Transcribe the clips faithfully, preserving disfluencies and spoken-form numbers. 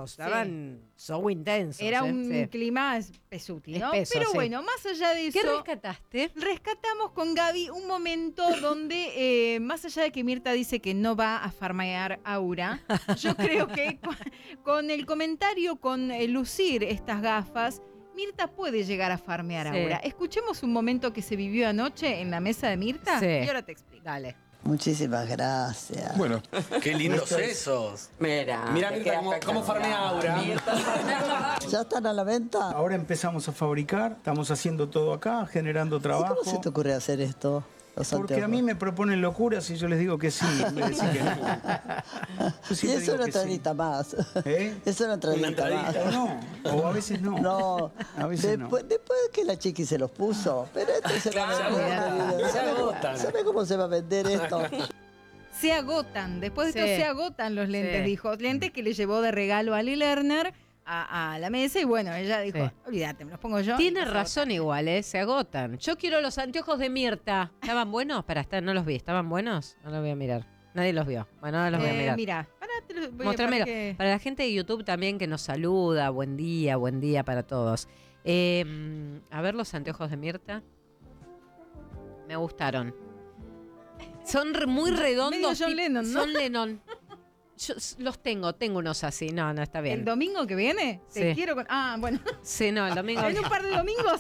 Dios, estaban sí. so intensos. Era eh, un sí. clima espesuti, ¿no? Espeso, Pero sí. bueno, más allá de eso... ¿Qué rescataste? Rescatamos con Gaby un momento donde, eh, más allá de que Mirta dice que no va a farmear Aura, yo creo que con, con el comentario, con eh, lucir estas gafas, Mirta puede llegar a farmear sí. Aura. Escuchemos un momento que se vivió anoche en la mesa de Mirta sí. y ahora te explico. Dale. Muchísimas gracias. Bueno, qué lindos esos. Mira, mira Mirta, cómo, cómo farmea Aura. ¿Ya están a la venta? Ahora empezamos a fabricar, estamos haciendo todo acá, generando trabajo. ¿Cómo se te ocurre hacer esto? Porque a mí me proponen locuras y yo les digo que sí, en vez de decir que no. Y eso no entradita sí. más. ¿Eh? Eso no entradita más. O no, o a veces no. No, a veces después, no. después que la chiqui se los puso. Pero esto se claro, va a vender. se agotan. ¿Sabe cómo se va a vender esto? Se agotan, después de sí. esto se agotan los lentes, sí. dijo. Lentes que le llevó de regalo a Lee Lerner a, a la mesa y bueno, ella dijo, sí. olvídate, me los pongo yo. Tiene razón igual, ¿eh? Se agotan. Yo quiero los anteojos de Mirta. ¿Estaban buenos? Para estar, no los vi. ¿Estaban buenos? No los voy a mirar. Nadie los vio. Bueno, ahora los voy a mirar. Eh, mira, pará, te los voy Mostrámelo. a que... Para la gente de YouTube también que nos saluda, buen día, buen día para todos. Eh, a ver los anteojos de Mirta. Me gustaron. Son muy redondos. Medio John Lennon, ¿no? Son Lennon. Yo los tengo, tengo unos así. No, no está bien. ¿El domingo que viene? Te Sí. quiero con... Ah, bueno. Sí, no, el domingo. En un par de domingos.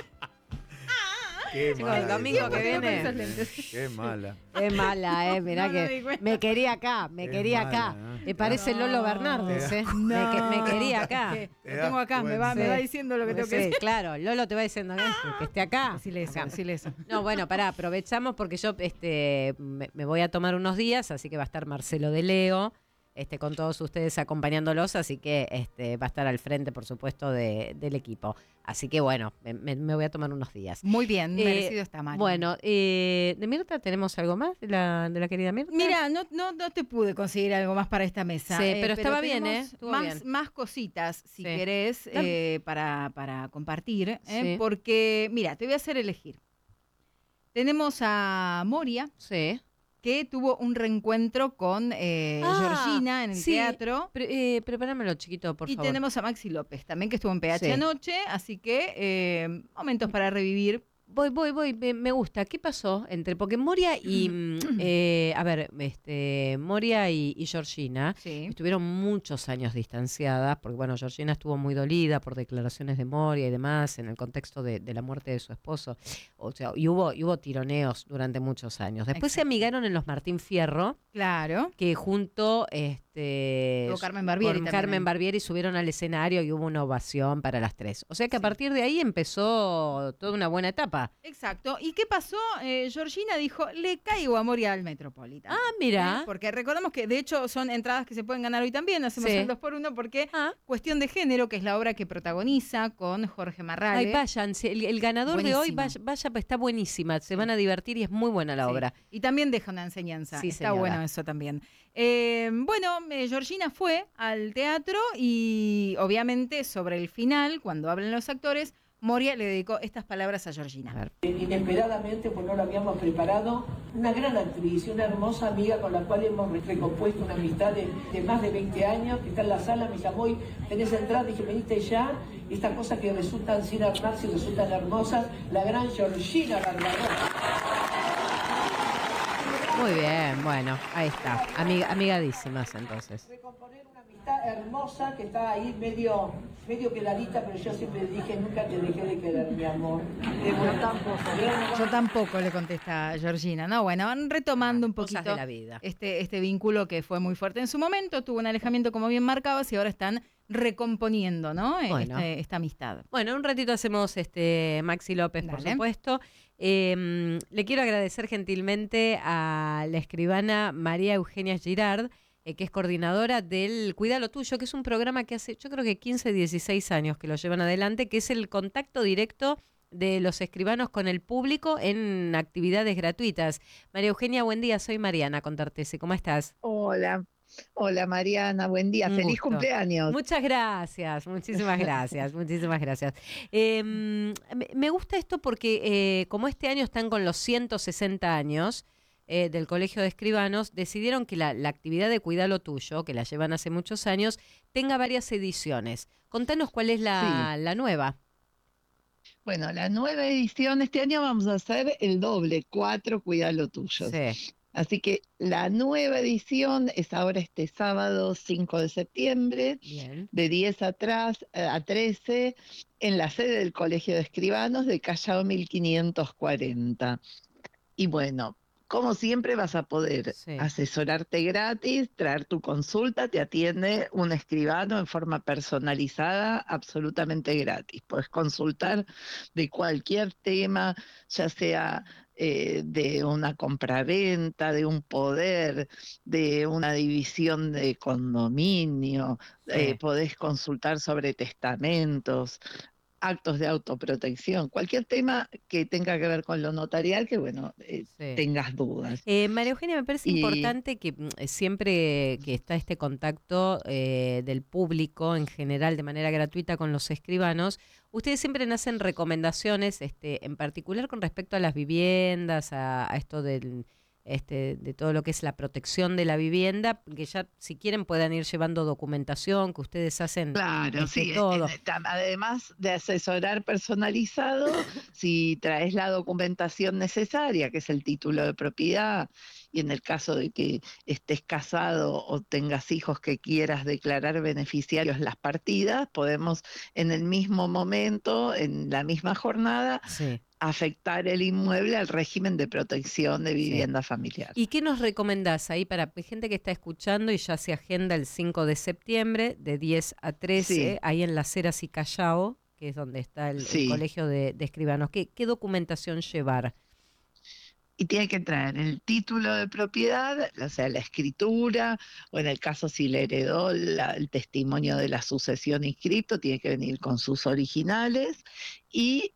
Qué Chicos, mala. el domingo que viene. Qué mala. Es mala, eh. Mirá No, no me que di cuenta. me quería acá, me Es quería mala, acá. ¿no? Me parece No. Lolo Bernárdez, eh. No. Me, que- me quería acá. Que Te Lo tengo das acá, me va, cuenta. me va Sí. diciendo lo que tengo Sí, que decir. claro, Lolo te va diciendo que, que esté acá. Decile eso, Acá. decile eso. No, bueno, pará, aprovechamos porque yo este, me, me voy a tomar unos días, así que va a estar Marcelo de Leo este, con todos ustedes acompañándolos, así que este, va a estar al frente, por supuesto, de, del equipo. Así que bueno, me, me- me voy a tomar unos días. Muy bien, Eh, merecido está Mario. Bueno, eh, ¿de Mirta tenemos algo más de la, de la querida Mirta? Mira, no, no, no te pude conseguir algo más para esta mesa. Sí, pero estaba bien, tenemos ¿eh? Estuvo Más, bien. más cositas, si Sí. querés, eh, para, para compartir. ¿eh? Sí. Porque, mira, te voy a hacer elegir. Tenemos a Moria, Sí. que tuvo un reencuentro con eh, Ah, Georgina en el sí. teatro. Pre- eh, prepáramelo, chiquito, por y favor. tenemos a Maxi López también, que estuvo en P H Sí. anoche. Así que, eh, momentos para revivir. Voy, voy, voy, me, me gusta. ¿Qué pasó entre? Porque Moria y. mm, eh, a ver, este Moria y, y Georgina Sí. estuvieron muchos años distanciadas, porque bueno, Georgina estuvo muy dolida por declaraciones de Moria y demás en el contexto de, de la muerte de su esposo. O sea, y hubo, y hubo tironeos durante muchos años. Después se Exacto. amigaron en los Martín Fierro, Claro. que junto este Estuvo Carmen Barbieri con también. Carmen Barbieri subieron al escenario y hubo una ovación para las tres. O sea que a partir de ahí empezó toda una buena etapa. Exacto. ¿Y qué pasó? Eh, Georgina dijo, le caigo a Moria al Metropolitan. Ah, mira. ¿Eh? Porque recordamos que de hecho son entradas que se pueden ganar hoy también, hacemos Sí. el dos por uno porque Ah. Cuestión de Género, que es la obra que protagoniza con Jorge Marrale. Ay, vayan, si el, el ganador de hoy, Buenísima. vaya, vaya, pues está buenísima, se van a divertir y es muy buena la Sí. obra. Y también deja una enseñanza. Sí, Está señora. bueno eso también. Eh, bueno, eh, Georgina fue al teatro y obviamente sobre el final, cuando hablan los actores, Moria le dedicó estas palabras a Georgina. A ver. Inesperadamente, pues no lo habíamos preparado, una gran actriz y una hermosa amiga con la cual hemos recompuesto una amistad de, de más de veinte años, que está en la sala, me llamó y tenés entrada, dije, veniste ya, estas cosas que resultan sin armarse y resultan hermosas, la gran Georgina Barbaró. Muy bien, bueno, ahí está, Amiga, amigadísimas entonces. Recomponer una amistad hermosa que está ahí medio, medio peladita, pero yo siempre dije, nunca te dejé de querer, mi amor. De yo tampoco. Yo tampoco, le contesta Georgina. No, bueno, van retomando un Cosas poquito de la vida. Este, este vínculo que fue muy fuerte en su momento, tuvo un alejamiento como bien marcabas y ahora están recomponiendo, ¿no? Bueno. Este- esta amistad. Bueno, un ratito hacemos este Maxi López, por Dale. supuesto. Eh, le quiero agradecer gentilmente a la escribana María Eugenia Girard, eh, que es coordinadora del Cuida lo Tuyo, que es un programa que hace, yo creo que quince, dieciséis años que lo llevan adelante, que es el contacto directo de los escribanos con el público en actividades gratuitas. María Eugenia, buen día, soy Mariana Contartese, ¿cómo estás? Hola, hola Mariana, buen día, Un feliz gusto. cumpleaños. Muchas gracias, muchísimas gracias, muchísimas gracias. Eh, me, me gusta esto porque eh, como este año están con los ciento sesenta años, eh, del Colegio de Escribanos decidieron que la, la actividad de Cuidá lo Tuyo, que la llevan hace muchos años, tenga varias ediciones. Contanos cuál es la, Sí. la nueva. Bueno, la nueva edición, este año vamos a hacer el doble, cuatro Cuidá lo Tuyo. Sí. Así que la nueva edición es ahora este sábado cinco de septiembre, Bien. de diez a, tras, a trece, en la sede del Colegio de Escribanos de Callao mil quinientos cuarenta. Y bueno, como siempre vas a poder Sí. asesorarte gratis, traer tu consulta, te atiende un escribano en forma personalizada, absolutamente gratis. Puedes consultar de cualquier tema, ya sea eh, de una compraventa, de un poder, de una división de condominio, eh, Sí. podés consultar sobre testamentos, actos de autoprotección, cualquier tema que tenga que ver con lo notarial, que bueno, eh, Sí. tengas dudas. Eh, María Eugenia, me parece Y importante que mm, siempre que está este contacto eh, del público en general de manera gratuita con los escribanos, ustedes siempre hacen recomendaciones, este, en particular con respecto a las viviendas, a, a esto del, este, de todo lo que es la protección de la vivienda, que ya si quieren puedan ir llevando documentación, que ustedes hacen claro, este, sí, en- todo. en- tam- además de asesorar personalizado, si traes la documentación necesaria, que es el título de propiedad, y en el caso de que estés casado o tengas hijos que quieras declarar beneficiarios las partidas, podemos en el mismo momento, en la misma jornada, Sí, afectar el inmueble al régimen de protección de sí. vivienda familiar. ¿Y qué nos recomendás ahí para gente que está escuchando y ya se agenda el cinco de septiembre de diez a trece, Sí, ahí en Las Heras y Callao, que es donde está el, el sí. Colegio de, de Escribanos? ¿Qué, qué documentación llevar? Y tiene que traer el título de propiedad, o sea, la escritura, o en el caso si le heredó la- el testimonio de la sucesión inscripto, tiene que venir con sus originales. Y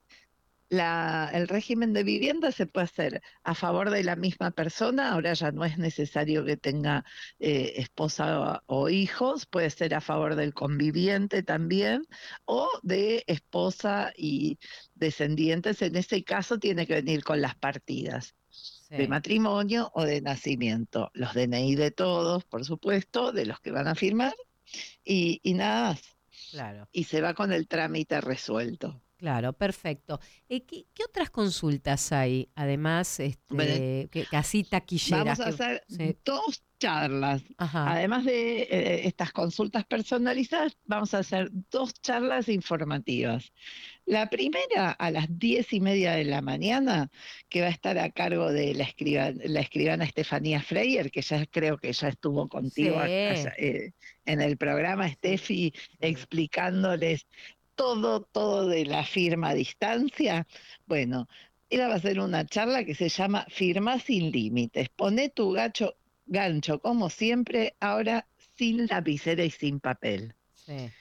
la, el régimen de vivienda se puede hacer a favor de la misma persona, ahora ya no es necesario que tenga eh, esposa o, o hijos, puede ser a favor del conviviente también, o de esposa y descendientes, en ese caso tiene que venir con las partidas de Sí, matrimonio o de nacimiento, los D N I de todos, por supuesto, de los que van a firmar, y, y nada más, claro. y se va con el trámite resuelto. Claro, perfecto. Eh, ¿qué, qué otras consultas hay? Además, Bueno, este, que, casi taquilleras. vamos a Que, hacer sí. dos charlas. Ajá, Además de eh, estas consultas personalizadas, vamos a hacer dos charlas informativas. La primera a las diez y media de la mañana, que va a estar a cargo de la, escriba, la escribana Estefanía Freyer, que ya creo que ya estuvo contigo sí, allá, eh, en el programa, sí, Steffi, sí. explicándoles todo, todo de la firma a distancia. Bueno, ella va a hacer una charla que se llama Firma sin límites. Poné tu gacho, gancho, como siempre, ahora sin lapicera y sin papel. Sí.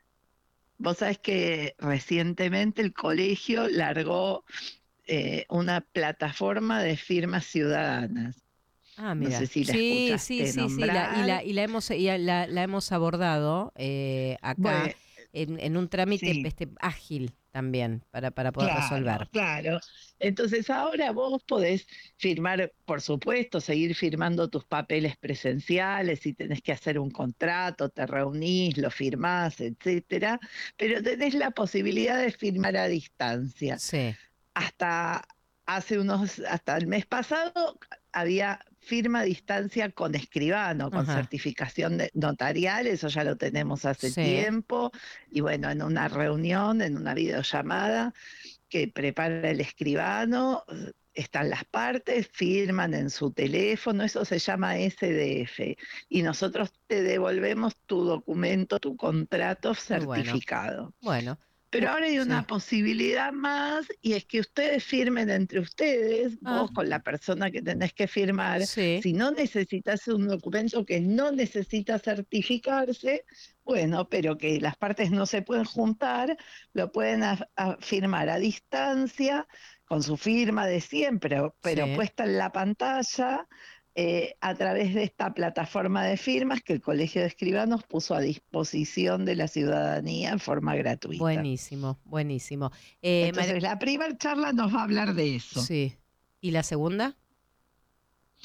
Vos sabés que recientemente el colegio largó eh, una plataforma de firmas ciudadanas. Ah, No sé mira. si la Sí, sí, escuchaste sí, sí, la, y nombrar. la, y la hemos, y la, la hemos abordado eh, acá Bueno, en, en un trámite sí. este, ágil también para, para poder Claro, resolver. claro. Entonces ahora vos podés firmar, por supuesto, seguir firmando tus papeles presenciales, si tenés que hacer un contrato, te reunís, lo firmás, etcétera, pero tenés la posibilidad de firmar a distancia. Sí, Hasta hace unos, hasta el mes pasado había firma a distancia con escribano, con ajá, certificación de- notarial, eso ya lo tenemos hace sí, tiempo, y bueno, en una reunión, en una videollamada que prepara el escribano, eh, están las partes, firman en su teléfono, eso se llama S D F, y nosotros te devolvemos tu documento, tu contrato muy bueno. certificado. Bueno, Pero bu- ahora hay una sí. posibilidad más, y es que ustedes firmen entre ustedes, Ah, vos con la persona que tenés que firmar. sí, Si no necesitas un documento que no necesita certificarse, bueno, pero que las partes no se pueden juntar, lo pueden a- a firmar a distancia, con su firma de siempre, pero sí. puesta en la pantalla, eh, a través de esta plataforma de firmas que el Colegio de Escribanos puso a disposición de la ciudadanía en forma gratuita. Buenísimo, buenísimo. Eh, María- Entonces, la primera charla nos va a hablar de eso. sí. ¿Y la segunda?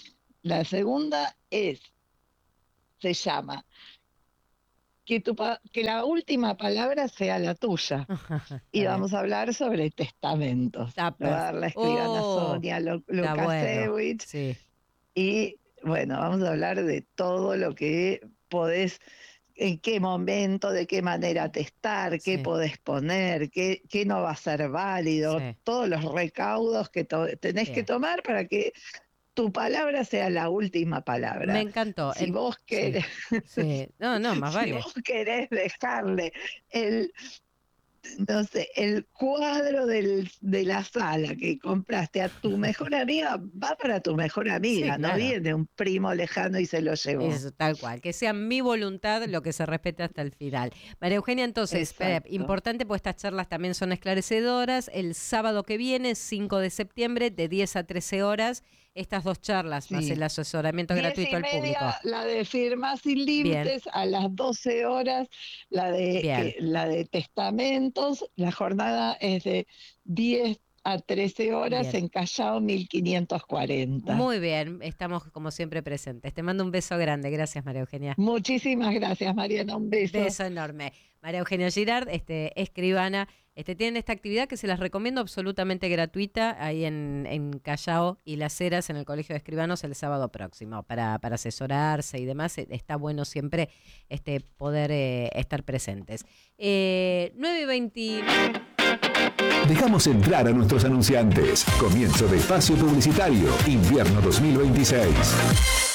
La segunda es, se llama, que, tu, que la última palabra sea la tuya. Y vamos a hablar sobre testamentos. Está Lo va a dar la escribana oh, Sonia Lukasiewicz. Bueno. Sí. Y bueno, vamos a hablar de todo lo que podés, en qué momento, de qué manera testar, qué sí. podés poner, qué, qué no va a ser válido, sí. todos los recaudos que to- tenés Bien. que tomar para que tu palabra sea la última palabra. Me encantó. Si el... vos querés, sí. Sí. No, no, más si vale. vos querés dejarle el, no sé, el cuadro del, de la sala que compraste a tu mejor amiga, va para tu mejor amiga, sí, claro. No viene un primo lejano y se lo llevó. Eso, tal cual, que sea mi voluntad lo que se respete hasta el final. María Eugenia, entonces, eh, importante, pues estas charlas también son esclarecedoras. El sábado que viene, cinco de septiembre, de diez a trece horas, estas dos charlas, sí. más el asesoramiento gratuito al público. La de Firmas Sin Límites, Bien. a las doce horas, la de, que, la de Testamentos. La jornada es de diez a trece horas Bien. en Callao mil quinientos cuarenta. Muy bien, estamos como siempre presentes. Te mando un beso grande. Gracias, María Eugenia. Muchísimas gracias, Mariana. Un beso. Beso enorme. María Eugenia Girard, este, escribana, este, tienen esta actividad que se las recomiendo, absolutamente gratuita, ahí en, en Callao y Las Heras, en el Colegio de Escribanos, el sábado próximo, para, para asesorarse y demás. Está bueno siempre este, poder eh, estar presentes. Eh, nueve y veinte... Dejamos entrar a nuestros anunciantes. Comienzo de espacio publicitario, invierno dos mil veintiséis.